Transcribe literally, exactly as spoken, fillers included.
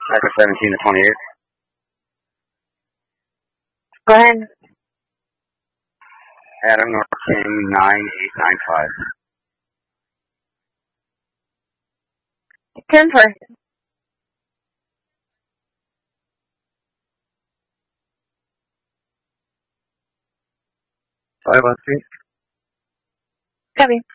Echo seventeen to twenty-eight. Go ahead. Adam North King nine eight nine five. ten four. five one three. Copy.